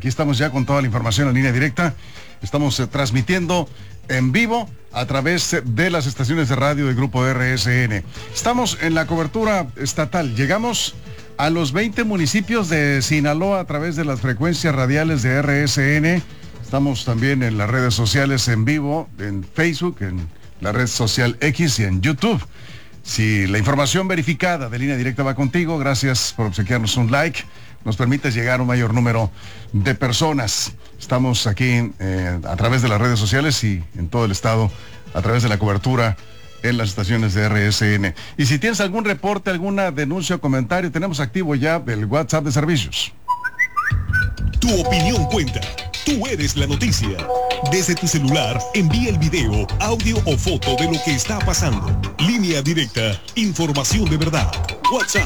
Aquí estamos ya con toda la información en línea directa. Estamos transmitiendo en vivo a través de las estaciones de radio del Grupo RSN. Estamos en la cobertura estatal. Llegamos a los 20 municipios de Sinaloa a través de las frecuencias radiales de RSN. Estamos también en las redes sociales en vivo, en Facebook, en la red social X y en YouTube. Si la información verificada de Línea Directa va contigo, gracias por obsequiarnos un like. Nos permite llegar a un mayor número de personas. Estamos aquí a través de las redes sociales y en todo el estado a través de la cobertura en las estaciones de RSN. Y si tienes algún reporte, alguna denuncia o comentario, tenemos activo ya el WhatsApp de servicios. Tu opinión cuenta. Tú eres la noticia. Desde tu celular, envía el video, audio o foto de lo que está pasando. Línea Directa, información de verdad. WhatsApp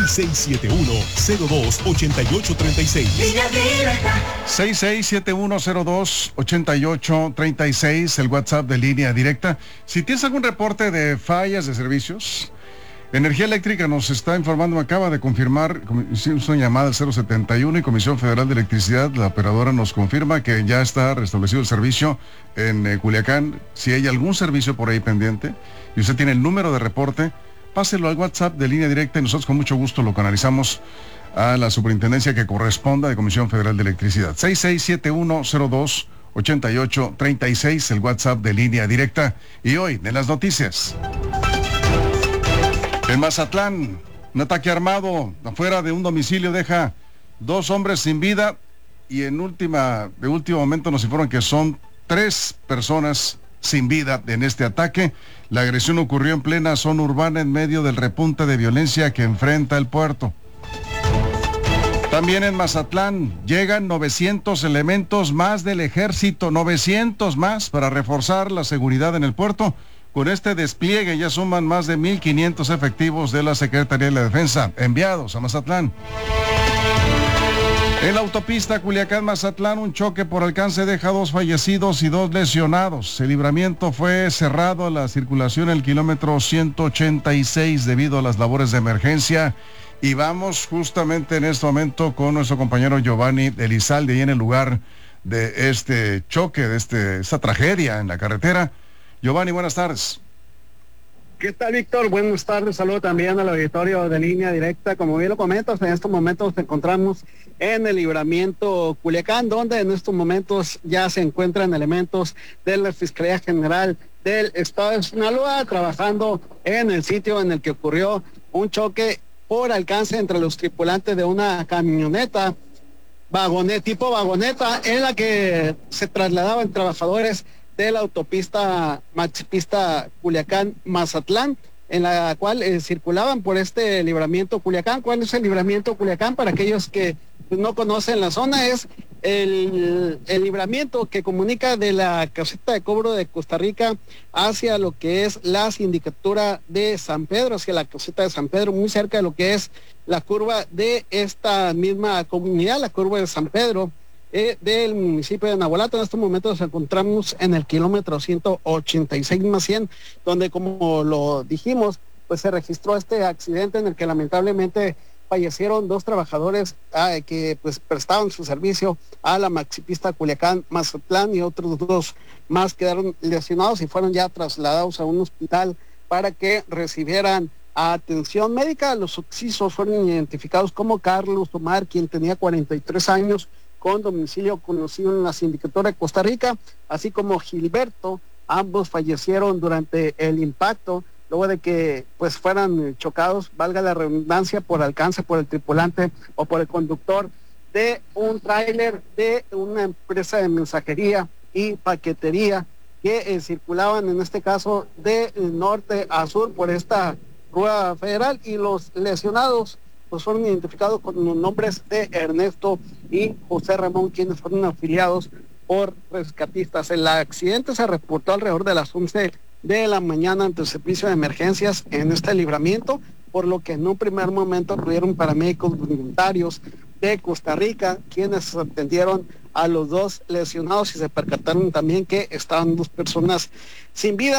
6671-028836. Línea Directa. 6671028836, el WhatsApp de Línea Directa. Si tienes algún reporte de fallas de servicios, Energía Eléctrica nos está informando, me acaba de confirmar, hicimos una llamada al 071 y Comisión Federal de Electricidad, la operadora nos confirma que ya está restablecido el servicio en Culiacán. Si hay algún servicio por ahí pendiente y usted tiene el número de reporte, páselo al WhatsApp de Línea Directa y nosotros con mucho gusto lo canalizamos a la superintendencia que corresponda de Comisión Federal de Electricidad. 6671028836, el WhatsApp de Línea Directa. Y hoy, de las noticias. En Mazatlán, un ataque armado afuera de un domicilio deja 2 hombres sin vida y de último momento nos informan que son 3 personas sin vida en este ataque. La agresión ocurrió en plena zona urbana en medio del repunte de violencia que enfrenta el puerto. También en Mazatlán llegan 900 elementos más del ejército, 900 más para reforzar la seguridad en el puerto. Con este despliegue ya suman más de 1,500 efectivos de la Secretaría de la Defensa enviados a Mazatlán. En la autopista Culiacán-Mazatlán, un choque por alcance deja 2 fallecidos y 2 lesionados. El libramiento fue cerrado a la circulación en el kilómetro 186 debido a las labores de emergencia. Y vamos justamente en este momento con nuestro compañero Giovanni Elizalde, ahí en el lugar de este choque, de esta tragedia en la carretera. Giovanni, buenas tardes. ¿Qué tal, Víctor? Buenas tardes, saludo también al auditorio de Línea Directa. Como bien lo comentas, en estos momentos nos encontramos en el libramiento Culiacán, donde en estos momentos ya se encuentran elementos de la Fiscalía General del Estado de Sinaloa trabajando en el sitio en el que ocurrió un choque por alcance entre los tripulantes de una camioneta tipo vagoneta en la que se trasladaban trabajadores de la autopista Maxipista Culiacán-Mazatlán, en la cual circulaban por este libramiento Culiacán. ¿Cuál es el libramiento Culiacán? Para aquellos que no conocen la zona, es el libramiento que comunica de la caseta de cobro de Costa Rica hacia lo que es la sindicatura de San Pedro, hacia la caseta de San Pedro, muy cerca de lo que es la curva de esta misma comunidad, la curva de San Pedro, del municipio de Navolato. En estos momentos nos encontramos en el kilómetro 186 más 100, donde, como lo dijimos, pues se registró este accidente en el que lamentablemente fallecieron 2 trabajadores que pues prestaban su servicio a la Maxipista Culiacán-Mazatlán, y otros 2 más quedaron lesionados y fueron ya trasladados a un hospital para que recibieran atención médica. Los occisos fueron identificados como Carlos Omar, quien tenía 43 años, con domicilio conocido en la sindicatura de Costa Rica, así como Gilberto. Ambos fallecieron durante el impacto, luego de que pues fueran chocados, valga la redundancia, por alcance por el tripulante o por el conductor de un tráiler de una empresa de mensajería y paquetería que circulaban, en este caso, de norte a sur por esta ruta federal. Y los lesionados pues fueron identificados con los nombres de Ernesto y José Ramón, quienes fueron afiliados por rescatistas. El accidente se reportó alrededor de las 11 de la mañana ante el servicio de emergencias en este libramiento, por lo que en un primer momento acudieron paramédicos voluntarios de Costa Rica, quienes atendieron a los 2 lesionados y se percataron también que estaban 2 personas sin vida.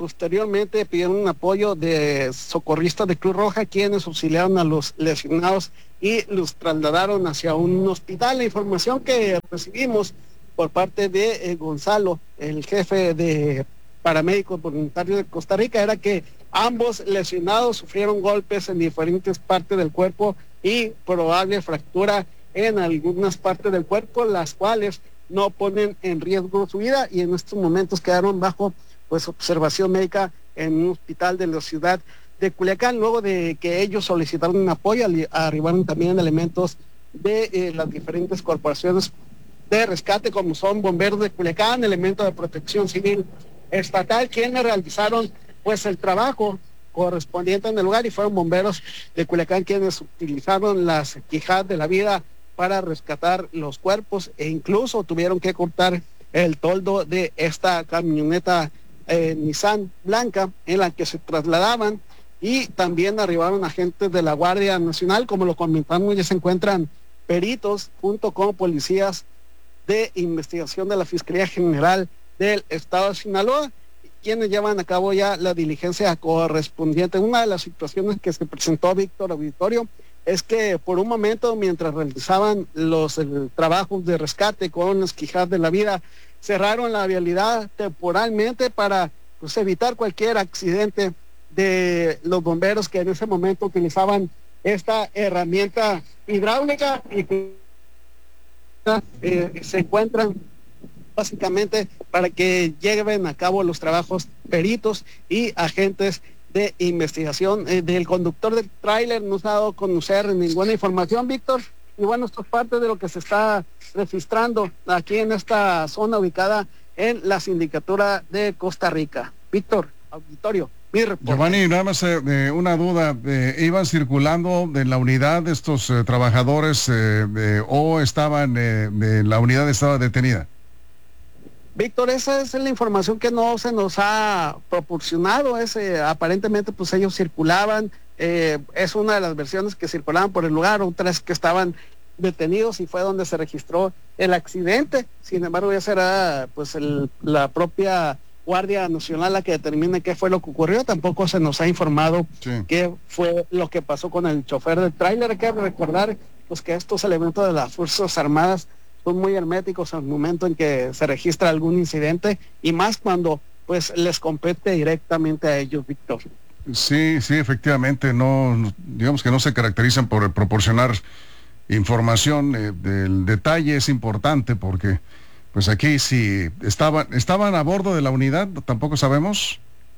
posteriormente pidieron un apoyo de socorristas de Cruz Roja, quienes auxiliaron a los lesionados y los trasladaron hacia un hospital. La información que recibimos por parte de Gonzalo, el jefe de paramédicos voluntarios de Costa Rica, era que ambos lesionados sufrieron golpes en diferentes partes del cuerpo y probable fractura en algunas partes del cuerpo, las cuales no ponen en riesgo su vida, y en estos momentos quedaron bajo pues observación médica en un hospital de la ciudad de Culiacán. Luego de que ellos solicitaron un apoyo, arribaron también elementos de las diferentes corporaciones de rescate, como son Bomberos de Culiacán, elementos de Protección Civil Estatal, quienes realizaron pues el trabajo correspondiente en el lugar, y fueron Bomberos de Culiacán quienes utilizaron las quijadas de la vida para rescatar los cuerpos, e incluso tuvieron que cortar el toldo de esta camioneta Nissan blanca en la que se trasladaban, y también arribaron agentes de la Guardia Nacional. Como lo comentamos, ya se encuentran peritos junto con policías de investigación de la Fiscalía General del Estado de Sinaloa, quienes llevan a cabo ya la diligencia correspondiente. Una de las situaciones que se presentó, Víctor Auditorio, es que por un momento, mientras realizaban los trabajos de rescate con las quijadas de la vida, cerraron la vialidad temporalmente para pues evitar cualquier accidente de los bomberos, que en ese momento utilizaban esta herramienta hidráulica y que se encuentran básicamente para que lleven a cabo los trabajos peritos y agentes de investigación. Del conductor del tráiler no se ha dado a conocer ninguna información, Víctor, y bueno, esto es parte de lo que se está registrando aquí en esta zona ubicada en la Sindicatura de Costa Rica. Víctor, auditorio, mi reporte. Giovanni, nada más una duda, ¿iban circulando en la unidad estos trabajadores o estaban, la unidad estaba detenida? Víctor, esa es la información que no se nos ha proporcionado. Aparentemente pues ellos circulaban, es una de las versiones que circulaban por el lugar, otras que estaban detenidos, y fue donde se registró el accidente. Sin embargo, ya será pues la propia Guardia Nacional la que determine qué fue lo que ocurrió. Tampoco se nos ha informado qué fue lo que pasó con el chofer del tráiler. Hay que recordar pues que estos elementos de las Fuerzas Armadas son muy herméticos al momento en que se registra algún incidente, y más cuando pues les compete directamente a ellos, Víctor. Sí, efectivamente, no, digamos que no se caracterizan por proporcionar información. El detalle es importante porque pues aquí si estaban a bordo de la unidad, tampoco sabemos.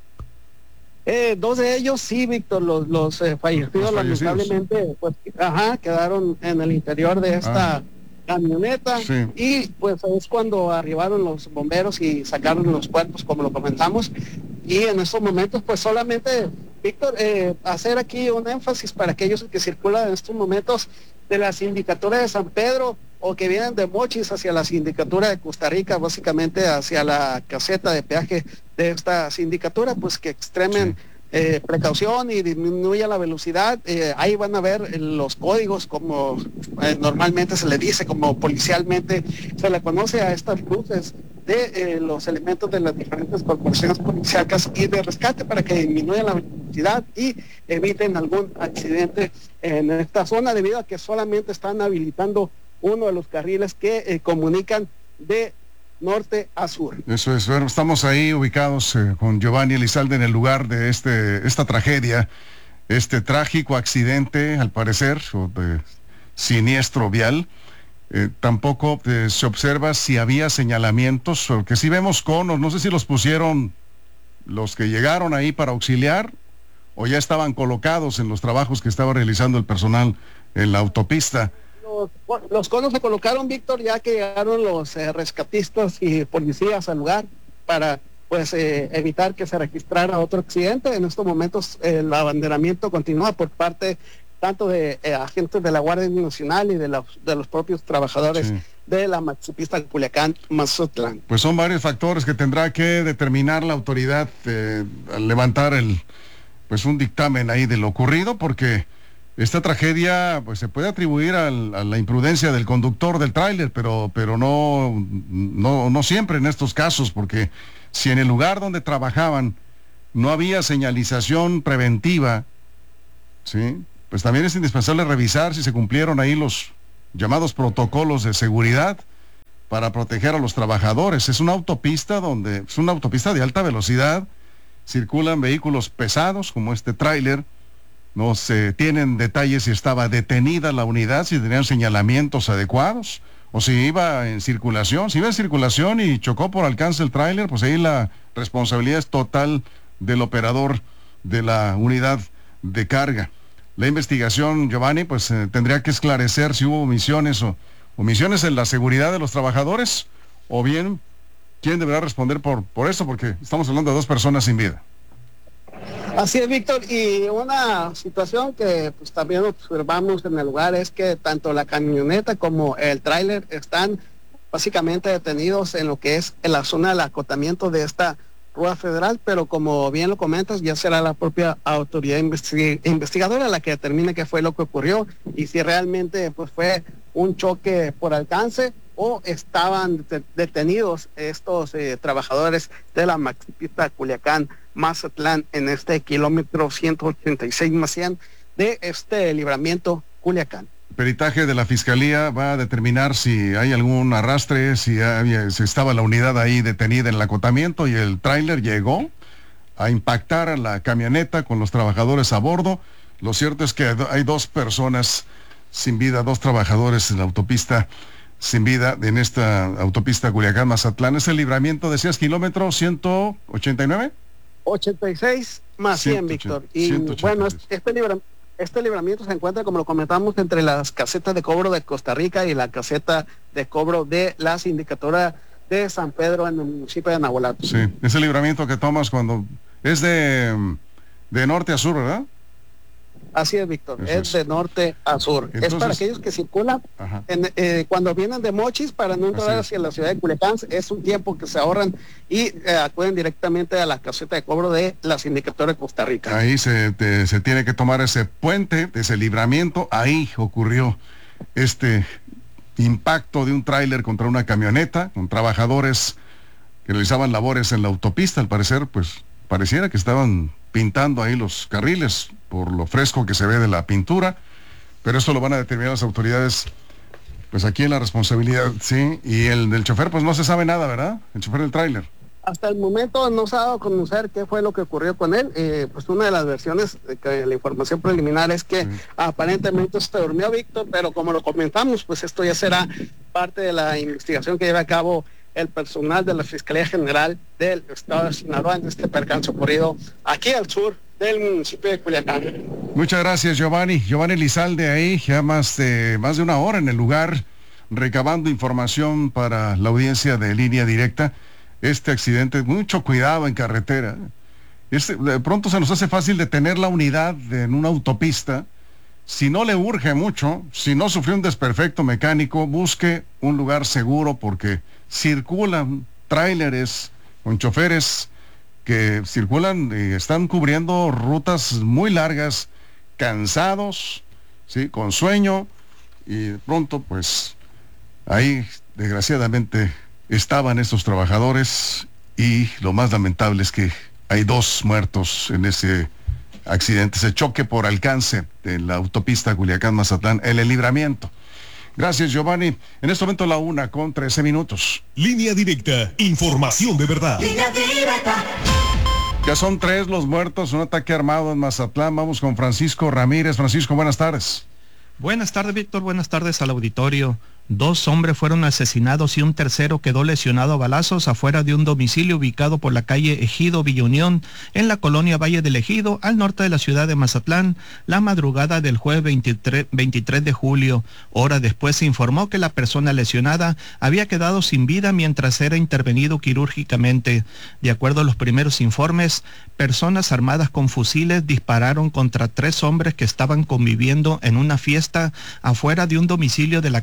Dos de ellos sí, Víctor, los fallecidos lamentablemente pues quedaron en el interior de esta camioneta, y pues es cuando arribaron los bomberos y sacaron los cuerpos, como lo comentamos. Y en estos momentos pues solamente, Víctor, hacer aquí un énfasis para aquellos que circulan en estos momentos de la Sindicatura de San Pedro o que vienen de Mochis hacia la Sindicatura de Costa Rica, básicamente hacia la caseta de peaje de esta sindicatura, pues que extremen precaución y disminuya la velocidad. Ahí van a ver los códigos, como normalmente se le dice, como policialmente se le conoce a estas luces de los elementos de las diferentes corporaciones policíacas y de rescate, para que disminuyan la velocidad y eviten algún accidente en esta zona, debido a que solamente están habilitando uno de los carriles que comunican de norte a sur. Eso es. Bueno, estamos ahí ubicados con Giovanni Elizalde en el lugar de esta tragedia, este trágico accidente, al parecer, o de siniestro vial. Tampoco se observa si había señalamientos, porque sí vemos conos, no sé si los pusieron los que llegaron ahí para auxiliar o ya estaban colocados en los trabajos que estaba realizando el personal en la autopista. Los conos se colocaron, Víctor, ya que llegaron los rescatistas y policías al lugar para pues evitar que se registrara otro accidente. En estos momentos el abanderamiento continúa por parte tanto de agentes de la Guardia Nacional y de los propios trabajadores de la maxipista de Culiacán-Mazatlán. Pues son varios factores que tendrá que determinar la autoridad al levantar un dictamen ahí de lo ocurrido, porque esta tragedia pues se puede atribuir a la imprudencia del conductor del tráiler, pero no siempre en estos casos, porque si en el lugar donde trabajaban no había señalización preventiva, ¿sí? Pues también es indispensable revisar si se cumplieron ahí los llamados protocolos de seguridad para proteger a los trabajadores. Es una autopista de alta velocidad, circulan vehículos pesados como este tráiler, no se tienen detalles si estaba detenida la unidad, si tenían señalamientos adecuados, o si iba en circulación. Si iba en circulación y chocó por alcance el tráiler, pues ahí la responsabilidad es total del operador de la unidad de carga. La investigación, Giovanni, pues tendría que esclarecer si hubo omisiones en la seguridad de los trabajadores, o bien quién deberá responder por eso, porque estamos hablando de 2 personas sin vida. Así es, Víctor, y una situación que pues también observamos en el lugar es que tanto la camioneta como el tráiler están básicamente detenidos en lo que es en la zona del acotamiento de esta ruta federal, pero como bien lo comentas, ya será la propia autoridad investigadora la que determine qué fue lo que ocurrió y si realmente pues fue un choque por alcance o estaban detenidos estos trabajadores de la maxipista Culiacán-Mazatlán en este kilómetro 186+100 de este libramiento Culiacán. Peritaje de la Fiscalía va a determinar si hay algún arrastre, si estaba la unidad ahí detenida en el acotamiento y el tráiler llegó a impactar a la camioneta con los trabajadores a bordo. Lo cierto es que hay 2 personas sin vida, 2 trabajadores en la autopista sin vida, en esta autopista Culiacán-Mazatlán. Es el libramiento, decías, kilómetro 189. 86+100, Víctor. Y 186. Bueno, este libramiento se encuentra, como lo comentamos, entre las casetas de cobro de Costa Rica y la caseta de cobro de la sindicatura de San Pedro en el municipio de Navolato. Sí, es el libramiento que tomas cuando es de norte a sur, ¿verdad? Así es, Víctor, es de norte a sur. Entonces, es para aquellos que circulan cuando vienen de Mochis para no entrar hacia la ciudad de Culiacán. Es un tiempo que se ahorran y acuden directamente a la caseta de cobro de la sindicatura de Costa Rica. Ahí se tiene que tomar ese puente, ese libramiento. Ahí ocurrió este impacto de un tráiler contra una camioneta con trabajadores que realizaban labores en la autopista. Al parecer, pues pareciera que estaban pintando ahí los carriles por lo fresco que se ve de la pintura, pero esto lo van a determinar las autoridades, pues aquí en la responsabilidad, sí, y el del chofer pues no se sabe nada, ¿verdad? El chofer del tráiler. Hasta el momento no se ha dado a conocer qué fue lo que ocurrió con él. Pues una de las versiones, que la información preliminar es que aparentemente se durmió, Víctor, pero como lo comentamos, pues esto ya será parte de la investigación que lleva a cabo el personal de la Fiscalía General del Estado de Sinaloa en este percance ocurrido aquí al sur del municipio de Culiacán. Muchas gracias, Giovanni. Giovanni Lizalde ahí, ya más de 1 hora en el lugar, recabando información para la audiencia de Línea Directa. Este accidente, mucho cuidado en carretera. De pronto se nos hace fácil detener la unidad en una autopista. Si no le urge mucho, si no sufrió un desperfecto mecánico, busque un lugar seguro porque circulan tráileres con choferes que circulan y están cubriendo rutas muy largas, cansados, ¿sí? Con sueño, y de pronto pues ahí desgraciadamente estaban estos trabajadores y lo más lamentable es que hay 2 muertos en ese accidente, ese choque por alcance de la autopista Culiacán-Mazatlán, en el libramiento. Gracias, Giovanni. En este momento 1:13. Línea Directa, información de verdad. Línea Directa. Ya son 3 los muertos, un ataque armado en Mazatlán. Vamos con Francisco Ramírez. Francisco, buenas tardes. Buenas tardes, Víctor. Buenas tardes al auditorio. 2 hombres fueron asesinados y un tercero quedó lesionado a balazos afuera de un domicilio ubicado por la calle Ejido Villa Unión, en la colonia Valle del Ejido, al norte de la ciudad de Mazatlán, la madrugada del jueves 23 de julio. Horas después se informó que la persona lesionada había quedado sin vida mientras era intervenido quirúrgicamente. De acuerdo a los primeros informes, personas armadas con fusiles dispararon contra 3 hombres que estaban conviviendo en una fiesta afuera de un domicilio de la calle Ejido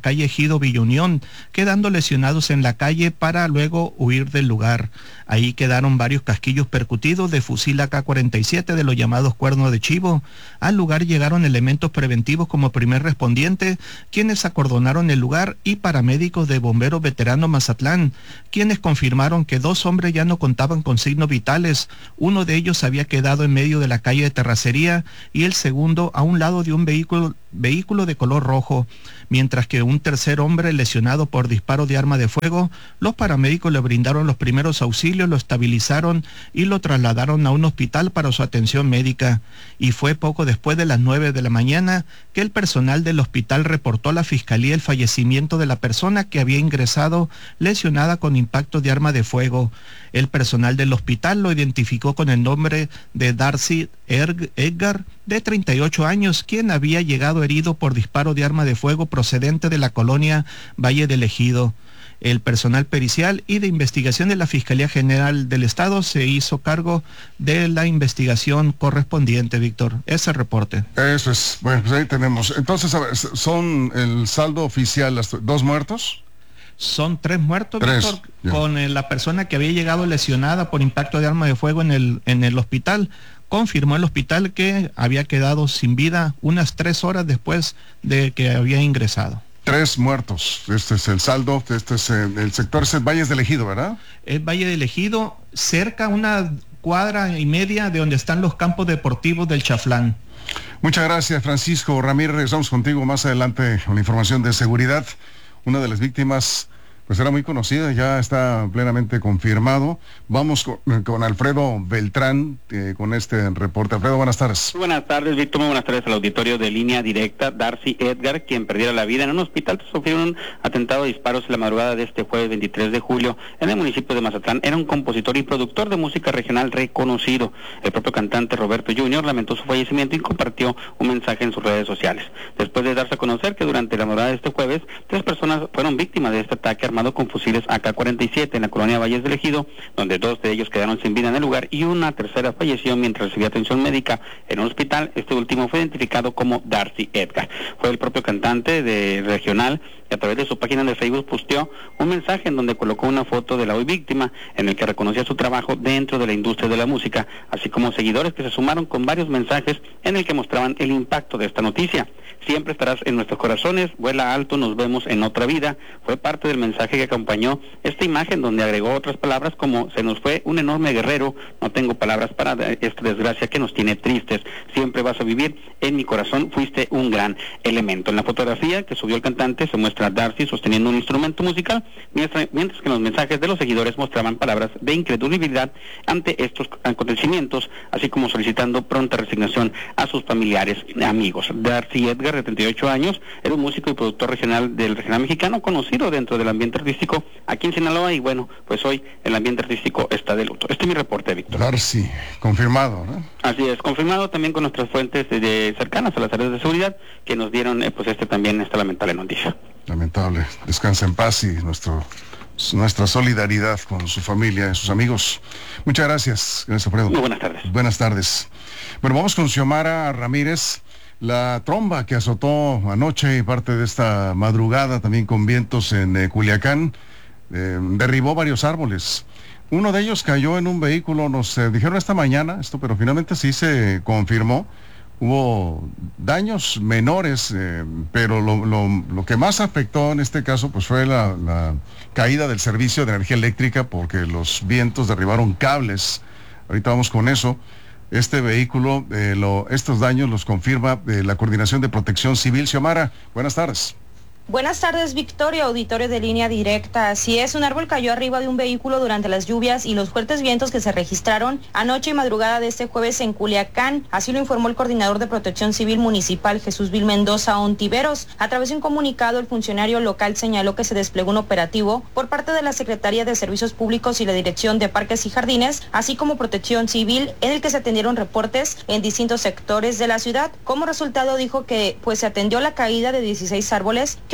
Ejido Villa Unión, quedando lesionados en la calle para luego huir del lugar. Ahí quedaron varios casquillos percutidos de fusil AK-47 de los llamados cuernos de chivo. Al lugar llegaron elementos preventivos como primer respondiente, quienes acordonaron el lugar, y paramédicos de Bomberos Veteranos Mazatlán, quienes confirmaron que 2 hombres ya no contaban con signos vitales. Uno de ellos había quedado en medio de la calle de Terracería y el segundo a un lado de un vehículo de color rojo, mientras que un tercer hombre lesionado por disparo de arma de fuego. Los paramédicos le brindaron los primeros auxilios, lo estabilizaron y lo trasladaron a un hospital para su atención médica. Y fue poco después de las 9 de la mañana que el personal del hospital reportó a la fiscalía el fallecimiento de la persona que había ingresado lesionada con impacto de arma de fuego. El personal del hospital lo identificó con el nombre de Darcy Edgar, de 38 años, quien había llegado herido por disparo de arma de fuego procedente de la colonia Valle del Ejido. El personal pericial y de investigación de la Fiscalía General del Estado se hizo cargo de la investigación correspondiente, Víctor. Ese es el reporte. Eso es. Bueno, pues ahí tenemos. Entonces, a ver, ¿son el saldo oficial 2 muertos? Son 3 muertos, 3, Víctor, ya. con la persona que había llegado lesionada por impacto de arma de fuego en el hospital. Confirmó el hospital que había quedado sin vida unas 3 horas después de que había ingresado. 3 muertos. Este es el saldo. Este es el sector, es el Valles del Ejido, ¿verdad? El Valle del Ejido, cerca 1,5 cuadras de donde están los campos deportivos del Chaflán. Muchas gracias, Francisco Ramírez. Regresamos contigo más adelante con la información de seguridad. Una de las víctimas pues era muy conocida, ya está plenamente confirmado. Vamos con Alfredo Beltrán, con este reporte. Alfredo, buenas tardes. Buenas tardes, Víctor. Muy buenas tardes al auditorio de Línea Directa. Darcy Edgar, quien perdiera la vida en un hospital tras sufrir un atentado de disparos en la madrugada de este jueves 23 de julio en el municipio de Mazatlán, era un compositor y productor de música regional reconocido. El propio cantante Roberto Jr. lamentó su fallecimiento y compartió un mensaje en sus redes sociales. Después de darse a conocer que durante la madrugada de este jueves, 3 personas fueron víctimas de este ataque armado con fusiles AK-47 en la colonia Valles del Ejido, donde 2 de ellos quedaron sin vida en el lugar y una tercera falleció mientras recibía atención médica en un hospital. Este último fue identificado como Darcy Edgar. Fue el propio cantante de regional que a través de su página de Facebook posteó un mensaje en donde colocó una foto de la hoy víctima, en el que reconocía su trabajo dentro de la industria de la música, así como seguidores que se sumaron con varios mensajes en el que mostraban el impacto de esta noticia. Siempre estarás en nuestros corazones, vuela alto, nos vemos en otra vida. Fue parte del mensaje que acompañó esta imagen, donde agregó otras palabras como: se nos fue un enorme guerrero, no tengo palabras para esta desgracia que nos tiene tristes, siempre vas a vivir en mi corazón, fuiste un gran elemento. En la fotografía que subió el cantante se muestra a Darcy sosteniendo un instrumento musical, mientras que los mensajes de los seguidores mostraban palabras de incredulidad ante estos acontecimientos, así como solicitando pronta resignación a sus familiares y amigos. Darcy Edgar, de 38 años, era un músico y productor regional del regional mexicano, conocido dentro del ambiente artístico aquí en Sinaloa, y bueno, pues hoy el ambiente artístico está de luto. Este es mi reporte, Víctor. Darcy, confirmado, ¿no? Así es, confirmado también con nuestras fuentes cercanas a las áreas de seguridad que nos dieron pues esta lamentable noticia. Lamentable. Descansa en paz y nuestra solidaridad con su familia y sus amigos. Muchas gracias, Alfredo. Muy buenas tardes. Buenas tardes. Bueno, vamos con Xiomara Ramírez. La tromba que azotó anoche y parte de esta madrugada también con vientos en Culiacán derribó varios árboles. Uno de ellos cayó en un vehículo, nos dijeron esta mañana pero finalmente sí se confirmó. Hubo daños menores, pero lo que más afectó en este caso pues fue la caída del servicio de energía eléctrica, porque los vientos derribaron cables. Ahorita vamos con eso. Este vehículo, estos daños los confirma la Coordinación de Protección Civil. Xiomara, buenas tardes. Buenas tardes, Victoria, auditorio de Línea Directa. Así es, un árbol cayó arriba de un vehículo durante las lluvias y los fuertes vientos que se registraron anoche y madrugada de este jueves en Culiacán. Así lo informó el coordinador de Protección Civil Municipal, Jesús Vil Mendoza Ontiveros. A través de un comunicado, el funcionario local señaló que se desplegó un operativo por parte de la Secretaría de Servicios Públicos y la Dirección de Parques y Jardines, así como Protección Civil, en el que se atendieron reportes en distintos sectores de la ciudad. Como resultado, dijo que se atendió la caída de 16 árboles que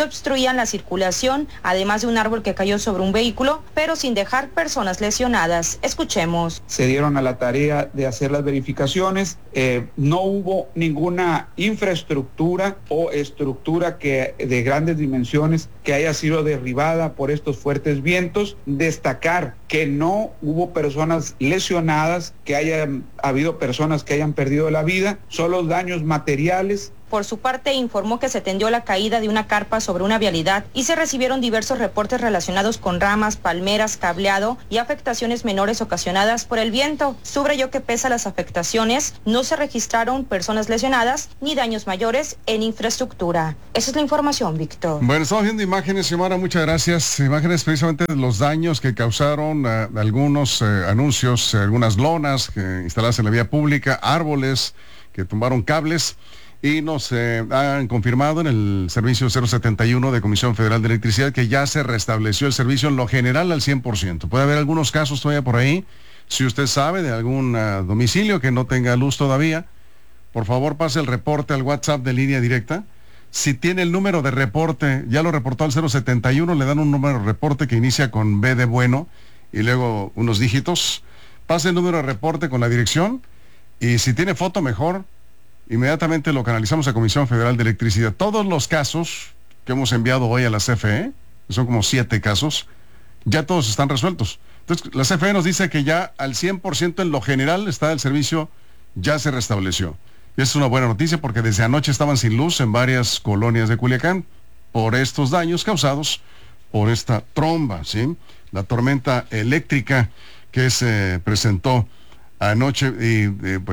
obstruían la circulación, además de un árbol que cayó sobre un vehículo, pero sin dejar personas lesionadas. Escuchemos. Se dieron a la tarea de hacer las verificaciones. No hubo ninguna infraestructura o estructura de grandes dimensiones que haya sido derribada por estos fuertes vientos. Destacar que no hubo personas lesionadas, que hayan habido personas que hayan perdido la vida, solo daños materiales. Por su parte, informó que se tendió la caída de una carpa sobre una vialidad y se recibieron diversos reportes relacionados con ramas, palmeras, cableado y afectaciones menores ocasionadas por el viento. Subrayó que pese a las afectaciones, no se registraron personas lesionadas ni daños mayores en infraestructura. Esa es la información, Víctor. Bueno, estamos viendo imágenes, Xiomara, muchas gracias. Imágenes precisamente de los daños que causaron algunos anuncios, algunas lonas instaladas en la vía pública, árboles que tumbaron cables. Y nos han confirmado en el servicio 071 de Comisión Federal de Electricidad que ya se restableció el servicio en lo general al 100%. Puede haber algunos casos todavía por ahí. Si usted sabe de algún domicilio que no tenga luz todavía, por favor pase el reporte al WhatsApp de Línea Directa. Si tiene el número de reporte, ya lo reportó al 071, le dan un número de reporte que inicia con B de bueno y luego unos dígitos. Pase el número de reporte con la dirección y si tiene foto mejor, inmediatamente lo canalizamos a Comisión Federal de Electricidad. Todos los casos que hemos enviado hoy a la CFE, que son como 7 casos, ya todos están resueltos. Entonces, la CFE nos dice que ya al 100% en lo general está el servicio, ya se restableció. Y esa es una buena noticia porque desde anoche estaban sin luz en varias colonias de Culiacán por estos daños causados por esta tromba, ¿sí? La tormenta eléctrica que se presentó anoche y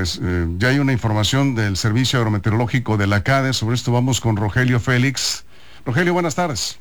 ya hay una información del Servicio Agrometeorológico de la CADE. Sobre esto vamos con Rogelio Félix. Rogelio, buenas tardes.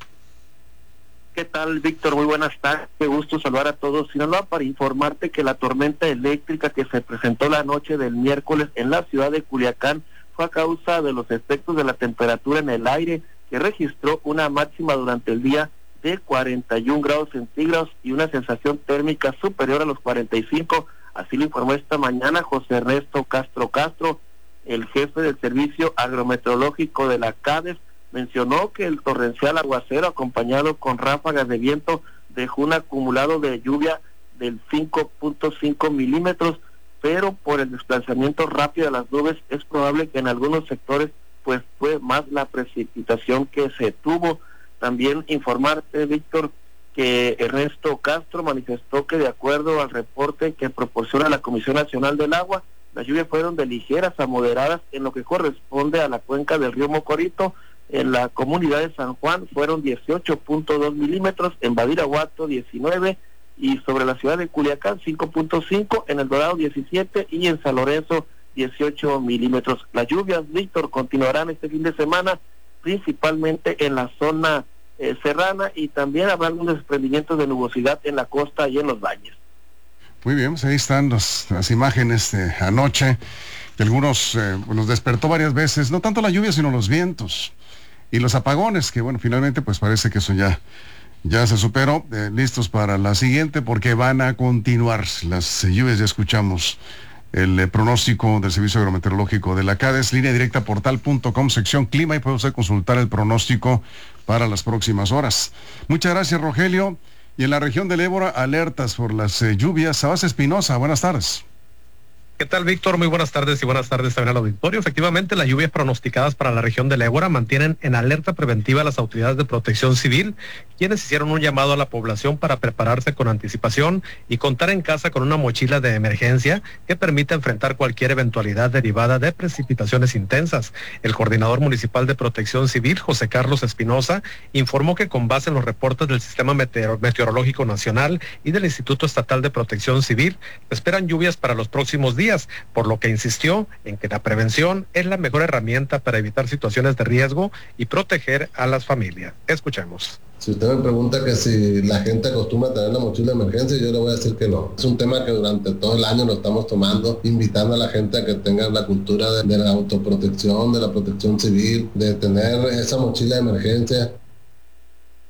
¿Qué tal, Víctor? Muy buenas tardes. Qué gusto saludar a todos. Sinaloa, para informarte que la tormenta eléctrica que se presentó la noche del miércoles en la ciudad de Culiacán fue a causa de los efectos de la temperatura en el aire, que registró una máxima durante el día de 41 grados centígrados y una sensación térmica superior a los 45. Así lo informó esta mañana José Ernesto Castro, el jefe del Servicio Agrometeorológico de la CADES. Mencionó que el torrencial aguacero, acompañado con ráfagas de viento, dejó un acumulado de lluvia del 5.5 milímetros, pero por el desplazamiento rápido de las nubes es probable que en algunos sectores pues fue más la precipitación que se tuvo. También informarte, Víctor, que Ernesto Castro manifestó que de acuerdo al reporte que proporciona la Comisión Nacional del Agua, las lluvias fueron de ligeras a moderadas en lo que corresponde a la cuenca del río Mocorito. En la comunidad de San Juan fueron 18.2 milímetros, en Badiraguato 19 y sobre la ciudad de Culiacán 5.5, en El Dorado 17 y en San Lorenzo 18 milímetros. Las lluvias, Víctor, continuarán este fin de semana, principalmente en la zona serrana, y también habrá algunos desprendimientos de nubosidad en la costa y en los valles. Muy bien, pues ahí están las imágenes de anoche, que algunos nos despertó varias veces, no tanto la lluvia sino los vientos y los apagones, que bueno, finalmente pues parece que eso ya se superó. Listos para la siguiente porque van a continuar las lluvias. Ya escuchamos el pronóstico del Servicio Agrometeorológico de la CADES. Línea Directa portal.com, sección clima, y puede usted consultar el pronóstico para las próximas horas. Muchas gracias, Rogelio. Y en la región del Ébora, alertas por las lluvias. Sabas Espinosa, buenas tardes. ¿Qué tal, Víctor? Muy buenas tardes y buenas tardes también al auditorio. Efectivamente, las lluvias pronosticadas para la región del Ébora mantienen en alerta preventiva a las autoridades de protección civil, quienes hicieron un llamado a la población para prepararse con anticipación y contar en casa con una mochila de emergencia que permita enfrentar cualquier eventualidad derivada de precipitaciones intensas. El coordinador municipal de protección civil, José Carlos Espinosa, informó que con base en los reportes del Sistema Meteorológico Nacional y del Instituto Estatal de Protección Civil, esperan lluvias para los próximos días, por lo que insistió en que la prevención es la mejor herramienta para evitar situaciones de riesgo y proteger a las familias. Escuchemos. Si usted me pregunta que si la gente acostumbra a tener la mochila de emergencia, yo le voy a decir que no. Es un tema que durante todo el año lo estamos tomando, invitando a la gente a que tenga la cultura de la autoprotección, de la protección civil, de tener esa mochila de emergencia.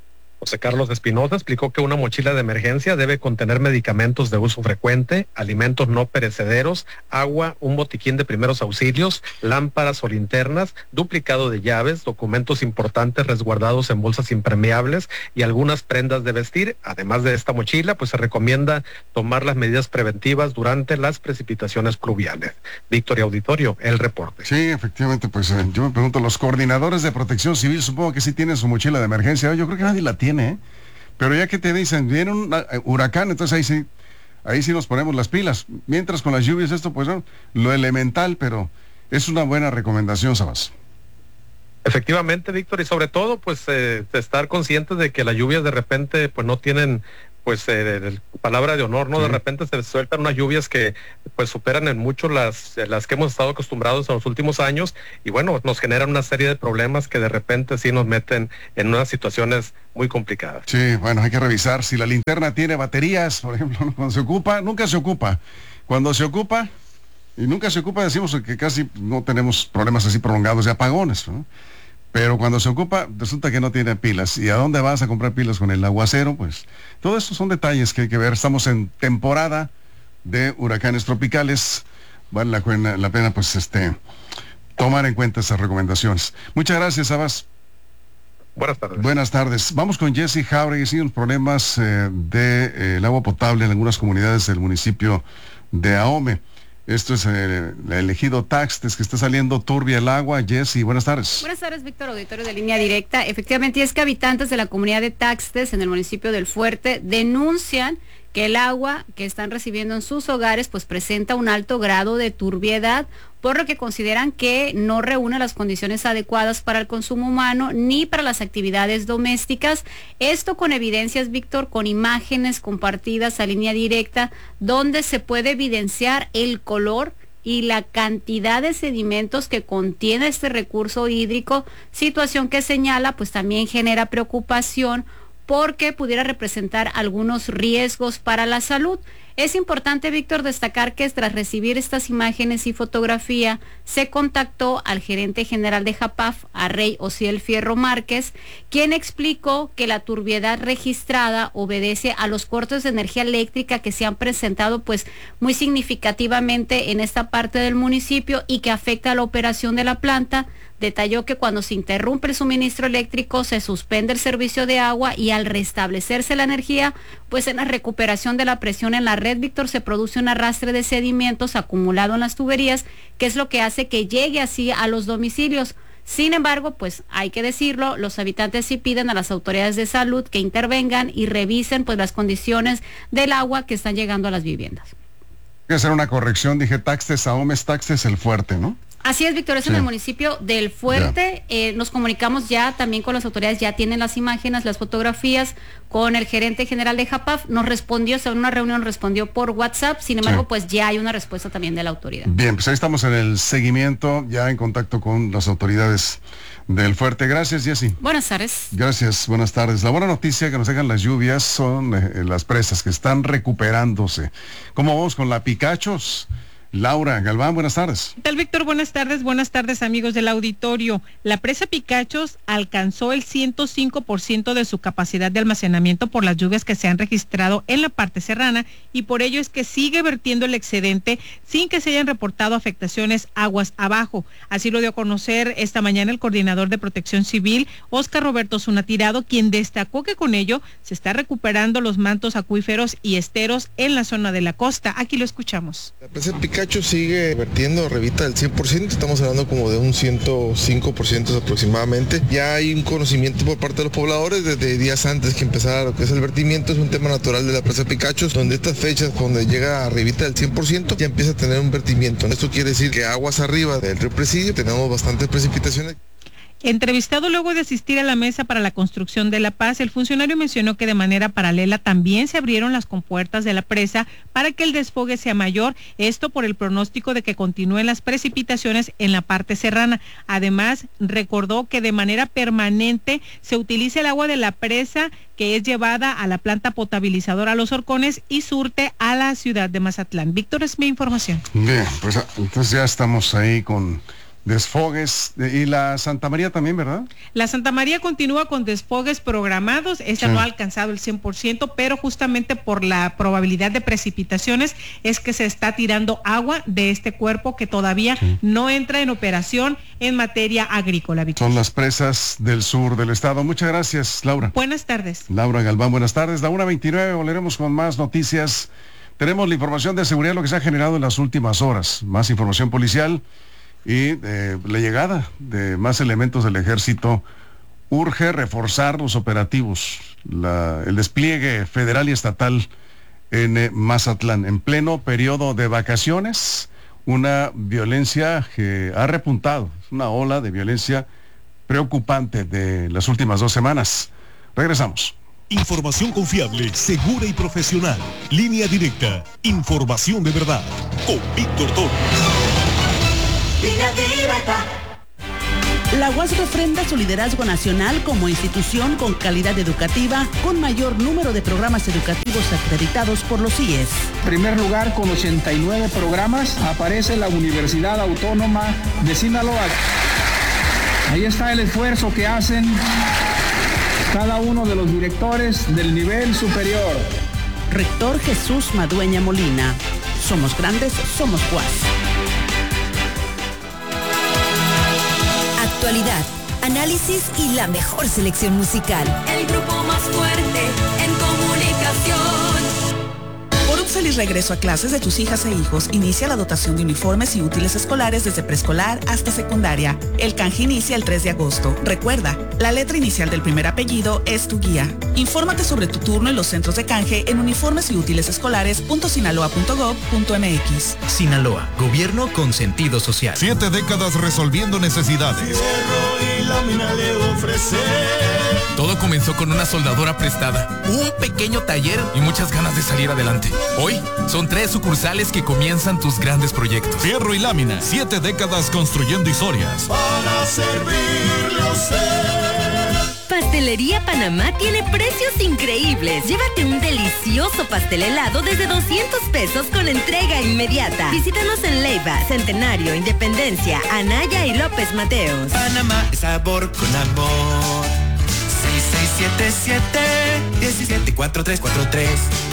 José Carlos Espinosa explicó que una mochila de emergencia debe contener medicamentos de uso frecuente, alimentos no perecederos, agua, un botiquín de primeros auxilios, lámparas o linternas, duplicado de llaves, documentos importantes resguardados en bolsas impermeables y algunas prendas de vestir. Además de esta mochila, pues se recomienda tomar las medidas preventivas durante las precipitaciones pluviales. Víctor y Auditorio, el reporte. Sí, efectivamente, pues yo me pregunto, los coordinadores de Protección Civil supongo que sí tienen su mochila de emergencia. Yo creo que nadie la tiene. Pero ya que te dicen, viene un huracán, entonces ahí sí nos ponemos las pilas. Mientras con las lluvias esto, pues no, lo elemental, pero es una buena recomendación, Sabas. Efectivamente, Víctor, y sobre todo, pues estar conscientes de que las lluvias de repente, pues no tienen, pues palabra de honor, ¿no? Sí. De repente se sueltan unas lluvias que pues superan en mucho las que hemos estado acostumbrados en los últimos años, y bueno, nos generan una serie de problemas que de repente sí nos meten en unas situaciones muy complicadas. Sí, bueno, hay que revisar si la linterna tiene baterías, por ejemplo, cuando se ocupa, nunca se ocupa. Cuando se ocupa, y nunca se ocupa, decimos que casi no tenemos problemas así prolongados de apagones, ¿no? Pero cuando se ocupa, resulta que no tiene pilas. ¿Y a dónde vas a comprar pilas con el aguacero? Pues todo esto son detalles que hay que ver. Estamos en temporada de huracanes tropicales. Vale la pena, pues, tomar en cuenta esas recomendaciones. Muchas gracias, Sabas. Buenas tardes. Buenas tardes. Vamos con Jesse Jauregui. Sí, unos problemas del agua potable en algunas comunidades del municipio de Ahome. Esto es el ejido Taxtes, que está saliendo turbia el agua. Jessy, buenas tardes. Buenas tardes, Víctor, auditorio de Línea Directa. Efectivamente, es que habitantes de la comunidad de Taxtes, en el municipio del Fuerte, denuncian que el agua que están recibiendo en sus hogares pues presenta un alto grado de turbiedad, por lo que consideran que no reúne las condiciones adecuadas para el consumo humano ni para las actividades domésticas. Esto con evidencias, Víctor, con imágenes compartidas a Línea Directa, donde se puede evidenciar el color y la cantidad de sedimentos que contiene este recurso hídrico, situación que señala pues también genera preocupación porque pudiera representar algunos riesgos para la salud. Es importante, Víctor, destacar que tras recibir estas imágenes y fotografía, se contactó al gerente general de JAPAF, a Rey Osiel Fierro Márquez, quien explicó que la turbiedad registrada obedece a los cortes de energía eléctrica que se han presentado pues muy significativamente en esta parte del municipio y que afecta a la operación de la planta. Detalló que cuando se interrumpe el suministro eléctrico se suspende el servicio de agua y al restablecerse la energía, pues en la recuperación de la presión en la red, Víctor, se produce un arrastre de sedimentos acumulado en las tuberías, que es lo que hace que llegue así a los domicilios. Sin embargo, pues hay que decirlo, los habitantes sí piden a las autoridades de salud que intervengan y revisen pues las condiciones del agua que están llegando a las viviendas. Hay que hacer una corrección, dije Taxtes, Ahome, Taxtes, el Fuerte, ¿no? Así es, Víctor, es en el municipio del Fuerte. Nos comunicamos ya también con las autoridades, ya tienen las imágenes, las fotografías, con el gerente general de JAPAF. Nos respondió, en una reunión respondió por WhatsApp, sin embargo, pues ya hay una respuesta también de la autoridad. Bien, pues ahí estamos en el seguimiento, ya en contacto con las autoridades del Fuerte. Gracias, Jessy. Buenas tardes. Gracias, buenas tardes. La buena noticia que nos dejan las lluvias son las presas que están recuperándose. ¿Cómo vamos con la Picachos? Laura Galván, buenas tardes. ¿Qué tal, Víctor? Buenas tardes, amigos del auditorio. La presa Picachos alcanzó el 105% de su capacidad de almacenamiento por las lluvias que se han registrado en la parte serrana, y por ello es que sigue vertiendo el excedente sin que se hayan reportado afectaciones aguas abajo. Así lo dio a conocer esta mañana el coordinador de Protección Civil, Óscar Roberto Zuna Tirado, quien destacó que con ello se está recuperando los mantos acuíferos y esteros en la zona de la costa. Aquí lo escuchamos. La presa Picachos sigue vertiendo revita del 100%, estamos hablando como de un 105% aproximadamente. Ya hay un conocimiento por parte de los pobladores desde días antes que empezara lo que es el vertimiento. Es un tema natural de la presa Picachos, donde estas fechas, cuando llega a revita del 100%, ya empieza a tener un vertimiento. Esto quiere decir que aguas arriba del río Presidio tenemos bastantes precipitaciones. Entrevistado luego de asistir a la mesa para la construcción de La Paz, el funcionario mencionó que de manera paralela también se abrieron las compuertas de la presa para que el desfogue sea mayor, esto por el pronóstico de que continúen las precipitaciones en la parte serrana. Además, recordó que de manera permanente se utiliza el agua de la presa que es llevada a la planta potabilizadora Los Horcones y surte a la ciudad de Mazatlán. Víctor, es mi información. Bien, pues entonces ya estamos ahí con desfogues. Y la Santa María también, ¿verdad? La Santa María continúa con desfogues programados. Esta no ha alcanzado el 100%, pero justamente por la probabilidad de precipitaciones es que se está tirando agua de este cuerpo que todavía no entra en operación en materia agrícola. Son las presas del sur del estado. Muchas gracias, Laura. Buenas tardes. Laura Galván, buenas tardes. La 1:29, volveremos con más noticias. Tenemos la información de seguridad, lo que se ha generado en las últimas horas. Más información policial. Y la llegada de más elementos del ejército urge reforzar los operativos, el despliegue federal y estatal en Mazatlán, en pleno periodo de vacaciones, una violencia que ha repuntado, una ola de violencia preocupante de las últimas 2 semanas. Regresamos. Información confiable, segura y profesional. Línea Directa, información de verdad, con Víctor Torres. La UAS refrenda su liderazgo nacional como institución con calidad educativa, con mayor número de programas educativos acreditados por los CIES. En primer lugar, con 89 programas, aparece la Universidad Autónoma de Sinaloa. Ahí está el esfuerzo que hacen cada uno de los directores del nivel superior. Rector Jesús Madueña Molina. Somos grandes, somos UAS. Actualidad, análisis y la mejor selección musical. El grupo más fuerte en comunicación. Por un feliz regreso a clases de tus hijas e hijos, inicia la dotación de uniformes y útiles escolares desde preescolar hasta secundaria. El canje inicia el 3 de agosto. Recuerda, la letra inicial del primer apellido es tu guía. Infórmate sobre tu turno en los centros de canje en uniformesyútilesescolares.sinaloa.gov.mx. Sinaloa, gobierno con sentido social. 7 décadas resolviendo necesidades. Fierro y lámina le ofrece. Todo comenzó con una soldadora prestada, un pequeño taller y muchas ganas de salir adelante. Hoy son 3 sucursales que comienzan tus grandes proyectos. Fierro y lámina, 7 décadas construyendo historias. Para servirle a usted. Pastelería Panamá tiene precios increíbles. Llévate un delicioso pastel helado desde 200 pesos con entrega inmediata. Visítanos en Leiva, Centenario, Independencia, Anaya y López Mateos. Panamá es sabor con amor. 6677-174343.